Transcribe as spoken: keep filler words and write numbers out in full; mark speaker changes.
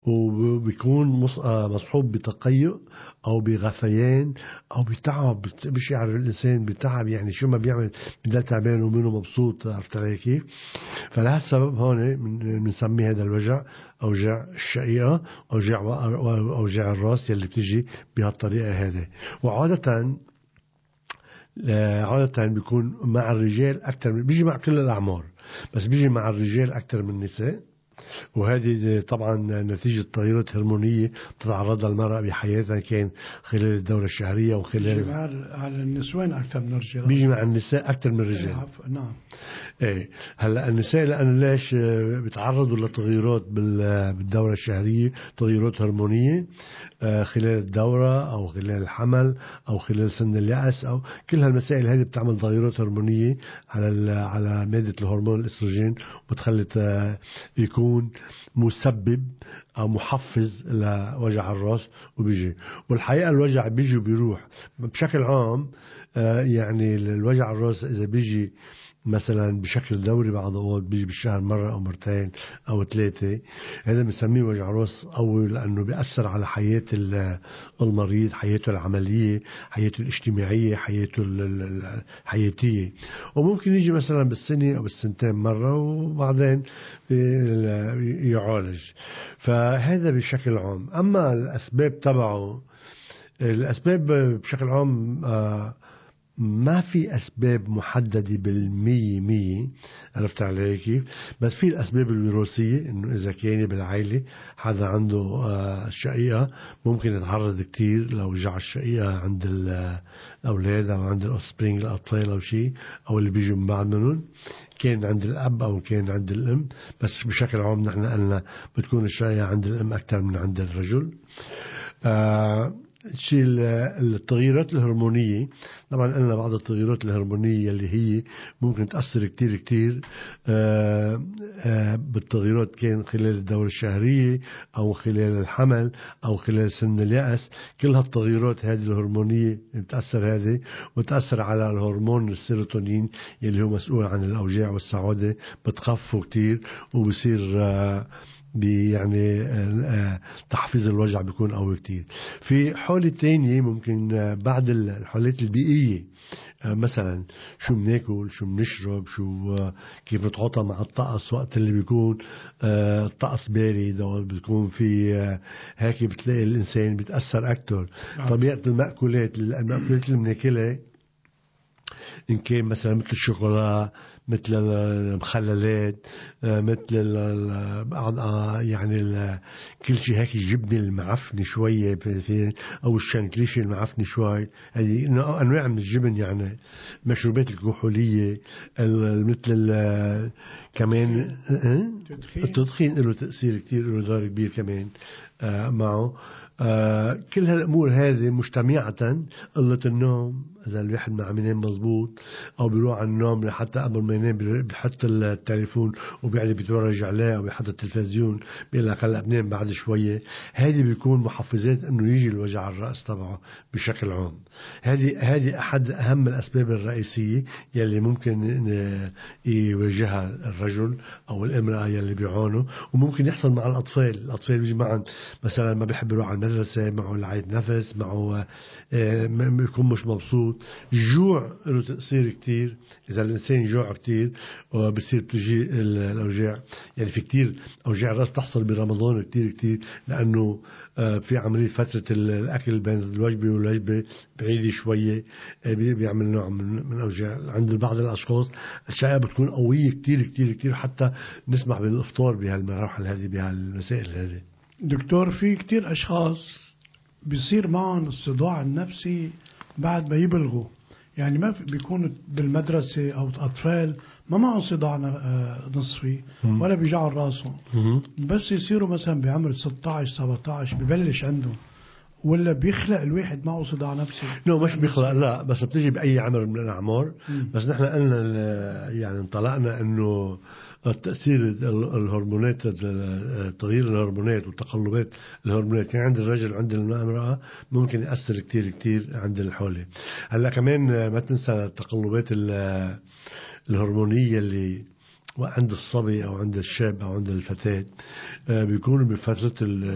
Speaker 1: وبيكون مص- آه مصحوب بتقيؤ أو بغثيان أو بتعب، بيشعر الإنسان بتعب، يعني شو ما بيعمل بدل تعبان ومنه مبسوط. عرفت علي كيف؟ فلهالسبب هون بنسمي هذا الوجع أوجاع الشقيقة، أوجاع أوجاع الراس يلي بتجي بهالطريقة هذه. وعادة آه، عادة بيكون مع الرجال أكثر من بيجي مع كل الأعمار، بس بيجي مع الرجال أكثر من النساء. وهذه طبعا نتيجة تغيرات هرمونية تتعرض المرأة بحياتها، كان خلال الدورة الشهرية
Speaker 2: بيجي
Speaker 1: وخلال
Speaker 2: مع- على النسوان أكثر من الرجال.
Speaker 1: بيجي مع النساء أكثر من
Speaker 2: إيه،
Speaker 1: الرجال.
Speaker 2: عفوا، نعم.
Speaker 1: ايه هلا النساء لأن ليش آه، بيتعرضوا لتغيرات بال- بالدورة الشهرية، تغيرات هرمونية آه، خلال الدورة أو خلال الحمل أو خلال سن اليأس، أو كل هالمسائل هذه بتعمل تغيرات هرمونية على ال- على مادة الهرمون الأستروجين، وبتخلي آه، يكون مسبب أو محفز لوجع الرأس وبيجي. والحقيقة الوجع بيجي وبيروح بشكل عام. آه، يعني الوجع الرأس إذا بيجي مثلا بشكل دوري، بعض الأوقات بيجي بالشهر مرة أو مرتين أو ثلاثة، هذا بنسميه وجع راس قوي، لأنه بيأثر على حياة ال- المريض، حياته العملية، حياته الاجتماعية، حياته ال- ال- الحياتية. وممكن يجي مثلا بالسنة أو بالسنتين مرة وبعدين يعالج. فهذا بشكل عام. أما الأسباب تبعه، الأسباب بشكل عام آه ما في أسباب محددة بالمية مية. عرفت علي كيف؟ بس في الأسباب الوراثية، إنه إذا كان بالعائلة حدا عنده آه، شقيقة، ممكن يتعرض كتير لوجع الشقيقة عند الأولاد أو عند الأسبرينج الأطفال أو شيء، أو اللي بيجوا من بعد منهم، كان عند الأب أو كان عند الأم. بس بشكل عام نحن قلنا بتكون الشقيقة عند الأم أكثر من عند الرجل. آه شيء التغييرات الهرمونية، طبعا قلنا بعض التغييرات الهرمونية اللي هي ممكن تأثر كتير كتير آه آه بالتغييرات، كان خلال الدورة الشهرية أو خلال الحمل أو خلال سن اليأس. كل هالتغييرات هذه الهرمونية بتأثر هذه، وتأثر على الهرمون السيروتونين اللي هو مسؤول عن الأوجاع والسعادة، بتخفه كتير وبصير آه يعني تحفيز الوجع بيكون قوي كتير. في حالة تانية ممكن بعد الحالات البيئية، مثلا شو بناكل، شو بنشرب، شو كيف نتعاطى مع الطقس وقت اللي بيكون الطقس بارد او بيكون في هيك، بتلاقي الانسان بيتاثر اكثر. طبيعه المأكولات المأكولات اللي بناكلها، إن كان مثلا مثل الشوكولا، مثل المخللات، مثل ال يعني ال كل شيء هيك، الجبنة المعفنة شوية في، أو الشنكليشة المعفنة شوي، هذه أنواع من الجبن. يعني مشروبات الكحولية، مثل كمان التدخين له تأثير كتير، له دور كبير كمان معه. آه كل هالأمور هذه مجتمعة، قلة النوم، إذا الواحد ما عم ينام مزبوط أو بيروح على النوم لحتى قبل ما ينام بيحط التليفون وبيعني بيتفرج عليه أو بيحط التلفزيون بيقول لك هلا بنام بعد شوية، هذه بيكون محفزات إنه يجي الوجع الرأس تبعه بشكل عام. هذه هذه أحد أهم الأسباب الرئيسية يلي ممكن يواجهها الرجل أو الامرأة يلي بيعانوا. وممكن يحصل مع الأطفال، الأطفال بيجي معهم مثلا ما بيحب يروح على المدرسة، معه العيد نفس، معه بيكون مش مبسوط. الجوع له تأثير كتير، إذا الإنسان جوع كتير بصير بتجي الأوجاع. يعني في كتير أوجاع راس تحصل برمضان كتير كتير، لأنه في عملية فترة الأكل بين الوجبة والوجبة بعيدة شوية، بيعمل نوع من أوجاع. عند بعض الأشخاص الشائعة بتكون قوية كتير كتير كتير، حتى نسمع بالإفطار بهالمراحل هذه، بهالمسائل هذه.
Speaker 2: دكتور، في كتير أشخاص بيصير معهم الصداع النفسي بعد ما يبلغوا، يعني ما بيكونوا بالمدرسة أو أطفال ما معهم صداع نصفي ولا بيجعوا راسهم، بس يصيروا مثلا بعمر ستة عشر سبعة عشر ببلش عندهم، ولا بيخلق الواحد معه صداع نفسي؟
Speaker 1: لا مش بيخلق، لا، بس بتيجي بأي عمر من الأعمار. بس نحن قلنا يعني انطلقنا إنه التأثير الهرمونات، تغيير الهرمونات وتقلبات الهرمونات كان عند الرجل وعند المرأة ممكن يأثر كتير كتير عند الحولة. هلا كمان ما تنسى التقلبات الهرمونية اللي عند الصبي أو عند الشاب أو عند الفتاة، بيكونوا بفترة